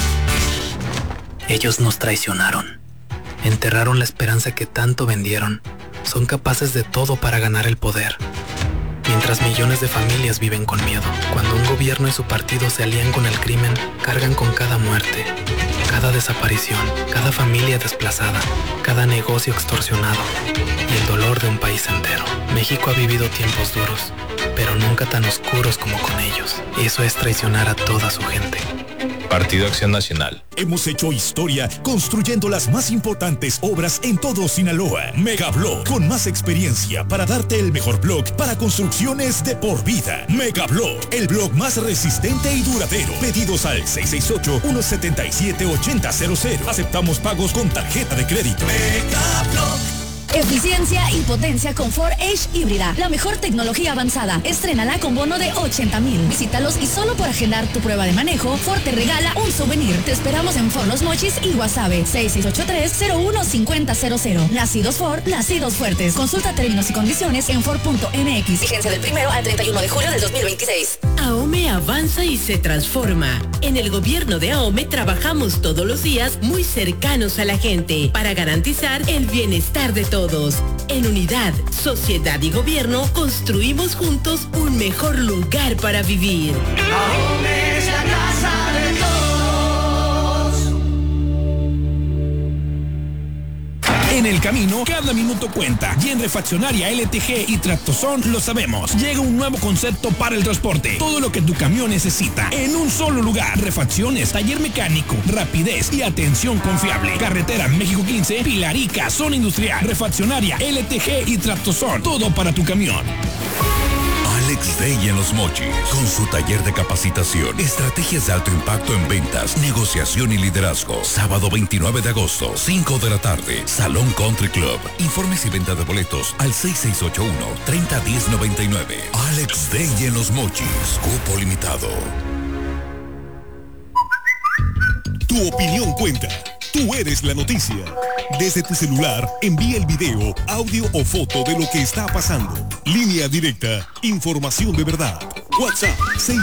Ellos nos traicionaron. Enterraron la esperanza que tanto vendieron. Son capaces de todo para ganar el poder. Mientras millones de familias viven con miedo. Cuando un gobierno y su partido se alían con el crimen, cargan con cada muerte, cada desaparición, cada familia desplazada, cada negocio extorsionado y el dolor de un país entero. México ha vivido tiempos duros, pero nunca tan oscuros como con ellos. Eso es traicionar a toda su gente. Partido Acción Nacional. Hemos hecho historia construyendo las más importantes obras en todo Sinaloa. Megablock, con más experiencia para darte el mejor block para construcciones de por vida. Megablock, el block más resistente y duradero. Pedidos al 668-177-8000. Aceptamos pagos con tarjeta de crédito. Megablock. Eficiencia y potencia con Ford Edge híbrida. La mejor tecnología avanzada. Estrénala con bono de 80,000. Visítalos y solo por agendar tu prueba de manejo, Ford te regala un souvenir. Te esperamos en Ford Los Mochis y Guasave. 6683-015000. Nacidos Ford, nacidos fuertes. Consulta términos y condiciones en Ford.mx. Vigencia del 1 al 31 de julio del 2026. AOME avanza y se transforma. En el gobierno de AOME trabajamos todos los días muy cercanos a la gente para garantizar el bienestar de todos. En unidad, sociedad y gobierno construimos juntos un mejor lugar para vivir. AOME es la casa de todos. En el camino, cada minuto cuenta. Y en Refaccionaria LTG y Tractozón lo sabemos. Llega un nuevo concepto para el transporte. Todo lo que tu camión necesita en un solo lugar. Refacciones, taller mecánico, rapidez y atención confiable. Carretera México 15, Pilarica, zona industrial. Refaccionaria LTG y Tractozón. Todo para tu camión. Alex Day en Los Mochis, con su taller de capacitación, estrategias de alto impacto en ventas, negociación y liderazgo. Sábado 29 de agosto, 5 de la tarde, Salón Country Club. Informes y venta de boletos al 6681-301099. Alex Day en Los Mochis, cupo limitado. Tu opinión cuenta. Tu Tú eres la noticia. Desde tu celular, envía el video, audio o foto de lo que está pasando. Línea directa, información de verdad. WhatsApp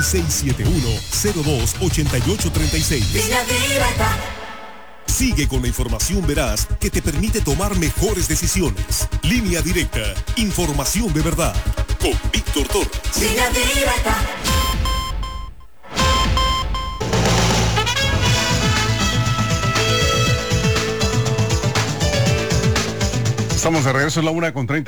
6671-028836. Línea directa. Sigue con la información veraz que te permite tomar mejores decisiones. Línea directa, información de verdad. Con Víctor Torres. Línea directa. Estamos de regreso, es la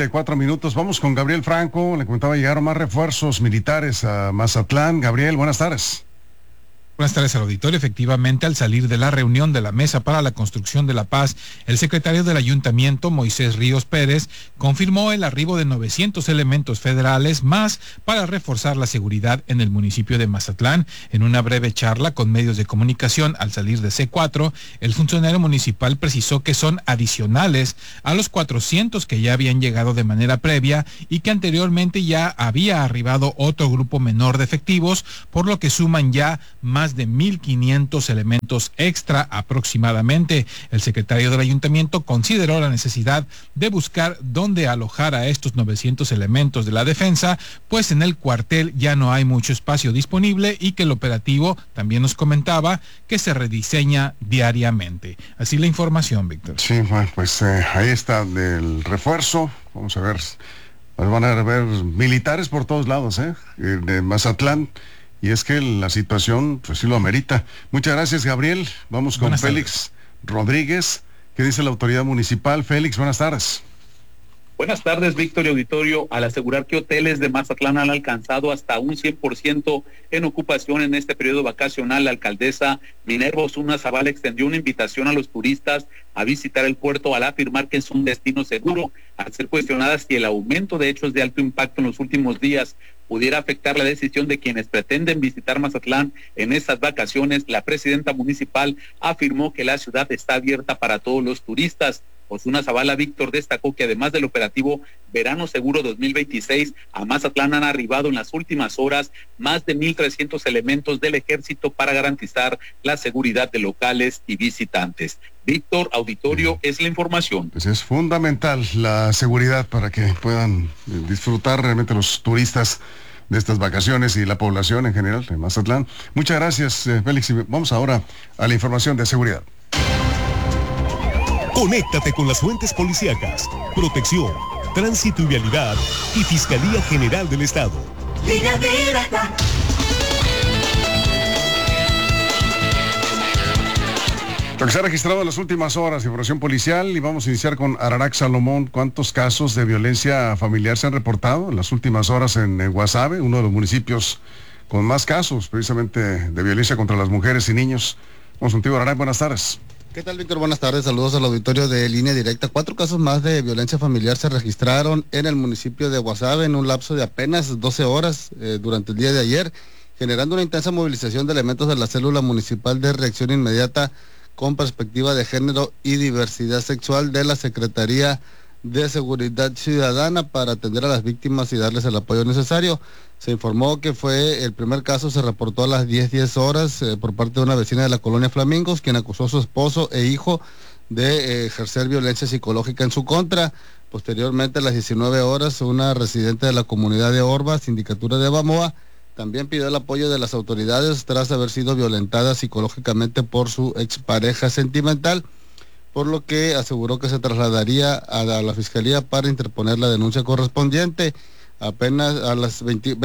1:34. Vamos con Gabriel Franco. Le comentaba, llegaron más refuerzos militares a Mazatlán. Gabriel, buenas tardes. Buenas tardes al auditorio. Efectivamente, al salir de la reunión de la Mesa para la Construcción de la Paz, el secretario del Ayuntamiento, Moisés Ríos Pérez, confirmó el arribo de 900 elementos federales más para reforzar la seguridad en el municipio de Mazatlán. En una breve charla con medios de comunicación al salir de C4, el funcionario municipal precisó que son adicionales a los 400 que ya habían llegado de manera previa y que anteriormente ya había arribado otro grupo menor de efectivos, por lo que suman ya más de 1,500 elementos extra aproximadamente. El secretario del ayuntamiento consideró la necesidad de buscar dónde alojar a estos 900 elementos de la defensa, pues en el cuartel ya no hay mucho espacio disponible y que el operativo, también nos comentaba, que se rediseña diariamente. Así la información, Víctor. Sí, bueno, pues ahí está el refuerzo. Vamos a ver, van a haber militares por todos lados, de Mazatlán. Y es que la situación, pues sí lo amerita. Muchas gracias, Gabriel. Vamos con Félix Rodríguez. ¿Qué dice la autoridad municipal? Félix, buenas tardes. Buenas tardes, Víctor y auditorio. Al asegurar que hoteles de Mazatlán han alcanzado hasta un 100% en ocupación en este periodo vacacional, la alcaldesa Minerva Osuna Zavala extendió una invitación a los turistas a visitar el puerto al afirmar que es un destino seguro, al ser cuestionada si el aumento de hechos de alto impacto en los últimos días pudiera afectar la decisión de quienes pretenden visitar Mazatlán en estas vacaciones. La presidenta municipal afirmó que la ciudad está abierta para todos los turistas. Osuna Zavala, Víctor, destacó que además del operativo Verano Seguro 2026, a Mazatlán han arribado en las últimas horas más de 1,300 elementos del ejército para garantizar la seguridad de locales y visitantes. Víctor, auditorio, es la información. Pues es fundamental la seguridad para que puedan disfrutar realmente los turistas de estas vacaciones y la población en general de Mazatlán. Muchas gracias, Félix. Vamos ahora a la información de seguridad. Conéctate con las fuentes policíacas, protección, tránsito y vialidad y Fiscalía General del Estado. Línea directa. Lo que se ha registrado en las últimas horas, información policial, y vamos a iniciar con Ararac Salomón. ¿Cuántos casos de violencia familiar se han reportado en las últimas horas en Guasave, uno de los municipios con más casos precisamente de violencia contra las mujeres y niños? Vamos contigo, Ararac, buenas tardes. ¿Qué tal, Víctor? Buenas tardes, saludos al auditorio de Línea Directa. 4 casos más de violencia familiar se registraron en el municipio de Guasave en un lapso de apenas 12 horas durante el día de ayer, generando una intensa movilización de elementos de la célula municipal de reacción inmediata con perspectiva de género y diversidad sexual de la Secretaría de Seguridad Ciudadana para atender a las víctimas y darles el apoyo necesario. Se informó que el primer caso se reportó a las 10:10 horas por parte de una vecina de la colonia Flamingos, quien acusó a su esposo e hijo de ejercer violencia psicológica en su contra. Posteriormente, a las 19 horas, una residente de la comunidad de Orba, sindicatura de Bamoa, también pidió el apoyo de las autoridades tras haber sido violentada psicológicamente por su expareja sentimental, por lo que aseguró que se trasladaría a la fiscalía para interponer la denuncia correspondiente. Apenas a las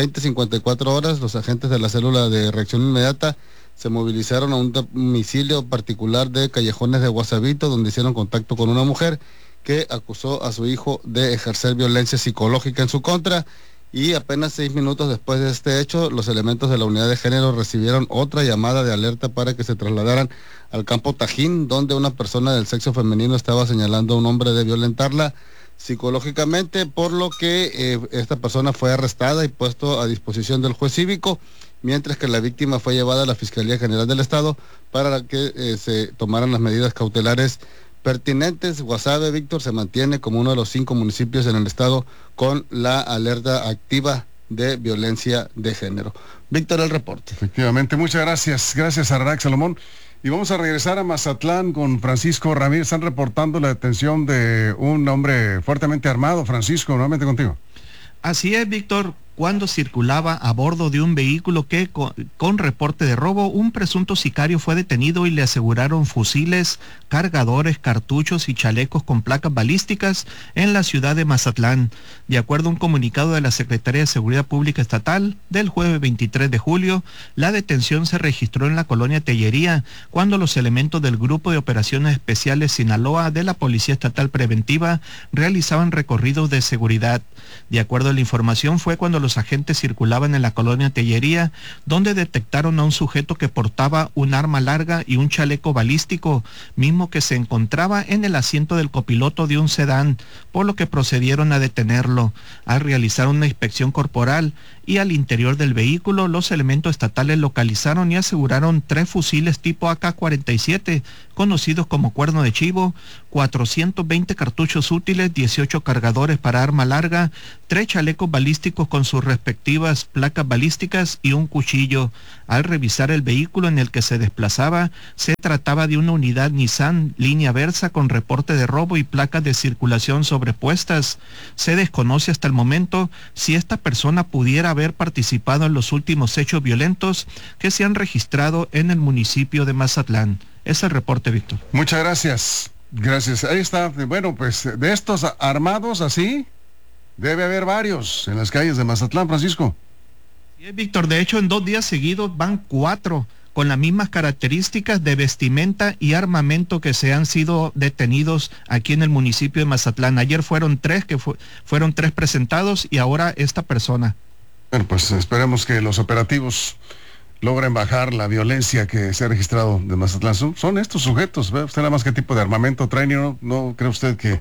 20:54 horas, los agentes de la célula de reacción inmediata se movilizaron a un domicilio particular de Callejones de Guasavito, donde hicieron contacto con una mujer que acusó a su hijo de ejercer violencia psicológica en su contra. Y apenas 6 minutos después de este hecho, los elementos de la unidad de género recibieron otra llamada de alerta para que se trasladaran al campo Tajín, donde una persona del sexo femenino estaba señalando a un hombre de violentarla psicológicamente, por lo que esta persona fue arrestada y puesto a disposición del juez cívico, mientras que la víctima fue llevada a la Fiscalía General del Estado para que se tomaran las medidas cautelares pertinentes. Guasave, Víctor, se mantiene como uno de los 5 municipios en el estado con la alerta activa de violencia de género. Víctor, el reporte. Efectivamente, muchas gracias. Gracias, Ararac Salomón. Y vamos a regresar a Mazatlán con Francisco Ramírez. Están reportando la detención de un hombre fuertemente armado. Francisco, nuevamente contigo. Así es, Víctor. Cuando circulaba a bordo de un vehículo que con reporte de robo, un presunto sicario fue detenido y le aseguraron fusiles, cargadores, cartuchos y chalecos con placas balísticas en la ciudad de Mazatlán. De acuerdo a un comunicado de la Secretaría de Seguridad Pública Estatal del jueves 23 de julio, la detención se registró en la colonia Tellería, cuando los elementos del Grupo de Operaciones Especiales Sinaloa de la Policía Estatal Preventiva realizaban recorridos de seguridad. De acuerdo a la información, fue cuando los agentes circulaban en la colonia Tellería, donde detectaron a un sujeto que portaba un arma larga y un chaleco balístico, mismo que se encontraba en el asiento del copiloto de un sedán, por lo que procedieron a detenerlo. Al realizar una inspección corporal y al interior del vehículo, los elementos estatales localizaron y aseguraron 3 fusiles tipo AK-47, conocidos como cuerno de chivo, 420 cartuchos útiles, 18 cargadores para arma larga, 3 chalecos balísticos con sus respectivas placas balísticas y un cuchillo. Al revisar el vehículo en el que se desplazaba, se trataba de una unidad Nissan línea Versa con reporte de robo y placas de circulación sobrepuestas. Se desconoce hasta el momento si esta persona pudiera haber participado en los últimos hechos violentos que se han registrado en el municipio de Mazatlán. Es el reporte, Víctor. Muchas gracias. Gracias. Ahí está. Bueno, pues de estos armados así, debe haber varios en las calles de Mazatlán, Francisco. Sí, Víctor, de hecho en 2 días seguidos van 4 con las mismas características de vestimenta y armamento que se han sido detenidos aquí en el municipio de Mazatlán. Ayer fueron 3 fueron 3 presentados y ahora esta persona. Bueno, pues esperemos que los operativos logren bajar la violencia que se ha registrado de Mazatlán. Son estos sujetos, ¿ve usted nada más qué tipo de armamento traen y no cree usted que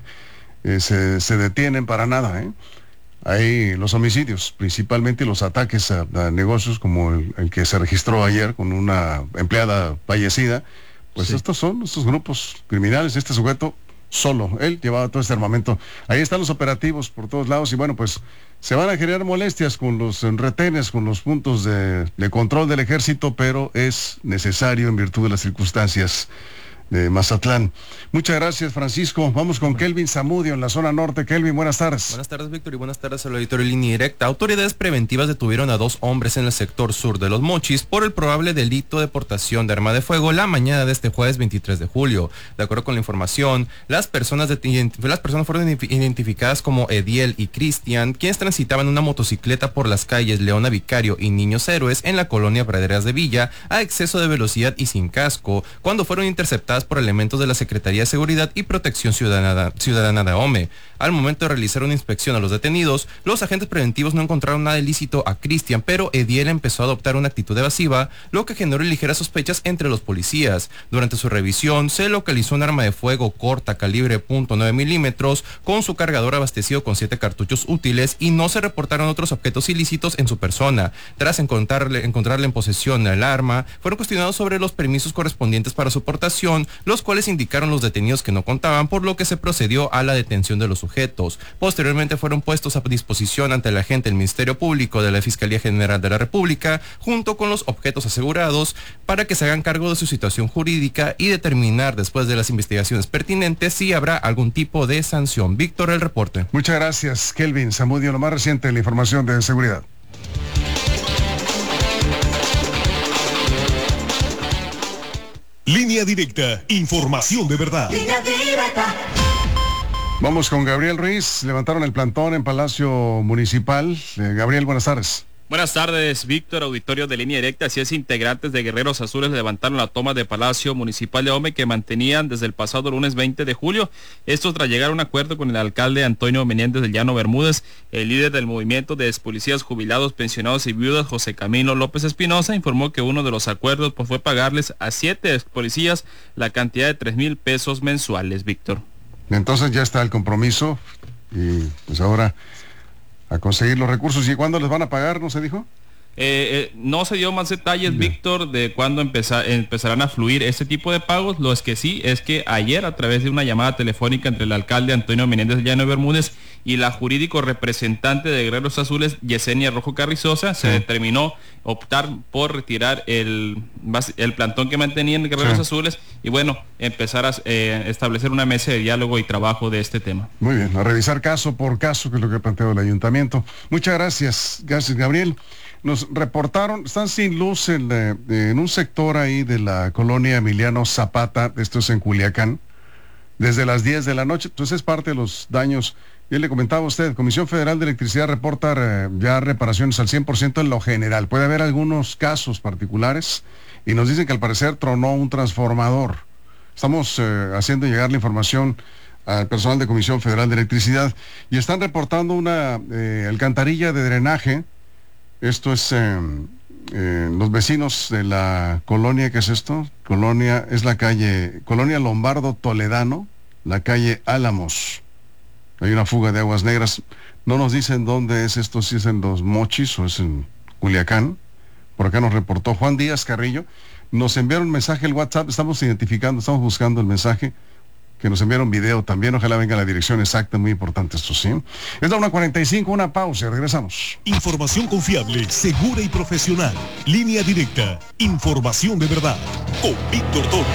se detienen para nada, ¿eh? Hay los homicidios, principalmente los ataques a negocios como el que se registró ayer con una empleada fallecida. Pues sí. Estos son estos grupos criminales, este sujeto solo, él llevaba todo este armamento. Ahí están los operativos por todos lados y bueno, pues se van a generar molestias con los retenes, con los puntos de control del ejército, pero es necesario en virtud de las circunstancias de Mazatlán. Muchas gracias, Francisco. Vamos con Kelvin Zamudio en la zona norte. Kelvin, buenas tardes. Buenas tardes, Víctor, y buenas tardes al auditorio Línea Directa. Autoridades preventivas detuvieron a 2 hombres en el sector sur de Los Mochis por el probable delito de portación de arma de fuego la mañana de este jueves 23 de julio. De acuerdo con la información, las personas fueron identificadas como Ediel y Cristian, quienes transitaban una motocicleta por las calles Leona Vicario y Niños Héroes en la colonia Praderas de Villa a exceso de velocidad y sin casco, cuando fueron interceptadas por elementos de la Secretaría de Seguridad y Protección Ciudadana de AOME. Al momento de realizar una inspección a los detenidos, los agentes preventivos no encontraron nada ilícito a Cristian, pero Ediel empezó a adoptar una actitud evasiva, lo que generó ligeras sospechas entre los policías. Durante su revisión, se localizó un arma de fuego corta calibre .9 milímetros con su cargador abastecido con 7 cartuchos útiles y no se reportaron otros objetos ilícitos en su persona. Tras encontrarle en posesión el arma, fueron cuestionados sobre los permisos correspondientes para su portación, los cuales indicaron los detenidos que no contaban, por lo que se procedió a la detención de los sujetos. Posteriormente fueron puestos a disposición ante el agente del Ministerio Público de la Fiscalía General de la República, junto con los objetos asegurados, para que se hagan cargo de su situación jurídica y determinar después de las investigaciones pertinentes si habrá algún tipo de sanción. Víctor, el reporte. Muchas gracias, Kelvin Zamudio. Lo más reciente, la información de seguridad. Línea Directa, información de verdad. Línea Directa. Vamos con Gabriel Ruiz. Levantaron el plantón en Palacio Municipal. Gabriel, buenas tardes. Buenas tardes, Víctor, auditorio de Línea Directa. Así es, integrantes de Guerreros Azules levantaron la toma de Palacio Municipal de AOME que mantenían desde el pasado lunes 20 de julio. Esto tras llegar a un acuerdo con el alcalde Antonio Menéndez del Llano Bermúdez, el líder del movimiento de expolicías jubilados, pensionados y viudas, José Camilo López Espinosa, informó que uno de los acuerdos fue pagarles a 7 expolicías la cantidad de 3,000 pesos mensuales, Víctor. Entonces ya está el compromiso y pues ahora a conseguir los recursos. ¿Y cuándo les van a pagar, no se dijo? No se dio más detalles, Víctor, de cuándo empezarán a fluir este tipo de pagos. Lo que sí es que ayer, a través de una llamada telefónica entre el alcalde Antonio Menéndez Llano Bermúdez y la jurídico representante de Guerreros Azules, Yesenia Rojo Carrizosa, se determinó optar por retirar el plantón que mantenían Guerreros Azules y bueno, empezar a establecer una mesa de diálogo y trabajo de este tema. Muy bien, a revisar caso por caso, que es lo que ha planteado el ayuntamiento. Muchas gracias, Gabriel. Nos reportaron, están sin luz en un sector ahí de la colonia Emiliano Zapata, esto es en Culiacán, desde las 10 de la noche, entonces es parte de los daños. Bien, le comentaba a usted, Comisión Federal de Electricidad reporta ya reparaciones al 100% en lo general. Puede haber algunos casos particulares y nos dicen que al parecer tronó un transformador. Estamos haciendo llegar la información al personal de Comisión Federal de Electricidad y están reportando una alcantarilla de drenaje. Esto es los vecinos de la colonia, ¿qué es esto? Colonia, es la calle, Colonia Lombardo Toledano, la calle Álamos. Hay una fuga de aguas negras. No nos dicen dónde es esto, si es en Los Mochis o es en Culiacán. Por acá nos reportó Juan Díaz Carrillo. Nos enviaron un mensaje el WhatsApp, estamos buscando el mensaje, que nos enviaron video también, ojalá venga la dirección exacta, muy importante esto, ¿sí? Es la 1:45, una pausa, regresamos. Información confiable, segura y profesional. Línea Directa, información de verdad, con Víctor Toro.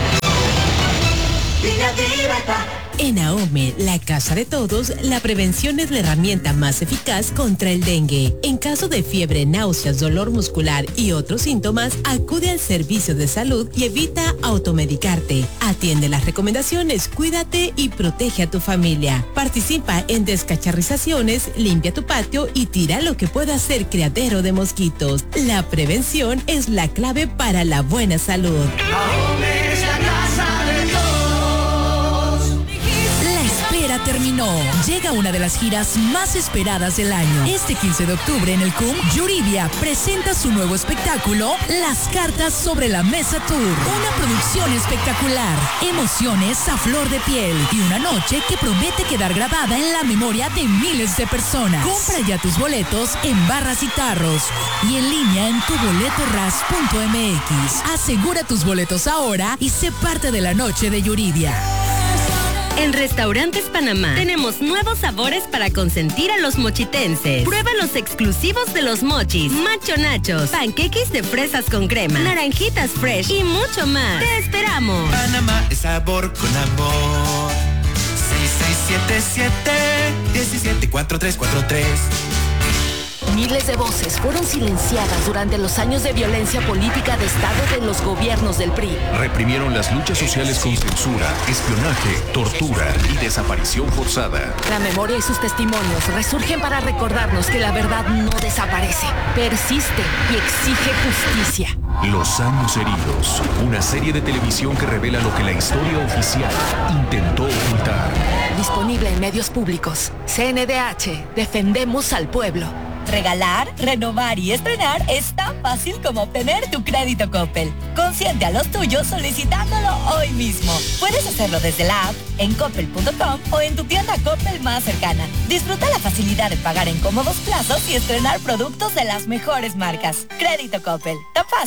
Línea Directa. En AOME, la casa de todos, la prevención es la herramienta más eficaz contra el dengue. En caso de fiebre, náuseas, dolor muscular y otros síntomas, acude al servicio de salud y evita automedicarte. Atiende las recomendaciones, cuídate y protege a tu familia. Participa en descacharrizaciones, limpia tu patio y tira lo que pueda ser criadero de mosquitos. La prevención es la clave para la buena salud. AOME es la casa de todos. Terminó. Llega una de las giras más esperadas del año. Este 15 de octubre en el CUM, Yuridia presenta su nuevo espectáculo, Las Cartas sobre la Mesa Tour. Una producción espectacular, emociones a flor de piel y una noche que promete quedar grabada en la memoria de miles de personas. Compra ya tus boletos en Barras y Tarros y en línea en tuboletorras.mx. Asegura tus boletos ahora y sé parte de la noche de Yuridia. En Restaurantes Panamá tenemos nuevos sabores para consentir a los mochitenses. Prueba los exclusivos de los mochis, macho nachos, panqueques de fresas con crema, naranjitas fresh y mucho más. ¡Te esperamos! Panamá es sabor con amor. 6677-174343. Miles de voces fueron silenciadas durante los años de violencia política de Estado de los gobiernos del PRI. Reprimieron las luchas sociales con censura, espionaje, tortura y desaparición forzada. La memoria y sus testimonios resurgen para recordarnos que la verdad no desaparece, persiste y exige justicia. Los años heridos, una serie de televisión que revela lo que la historia oficial intentó ocultar. Disponible en medios públicos. CNDH, defendemos al pueblo. Regalar, renovar y estrenar es tan fácil como obtener tu crédito Coppel. Consiente a los tuyos solicitándolo hoy mismo. Puedes hacerlo desde la app, en coppel.com o en tu tienda Coppel más cercana. Disfruta la facilidad de pagar en cómodos plazos y estrenar productos de las mejores marcas. Crédito Coppel, tan fácil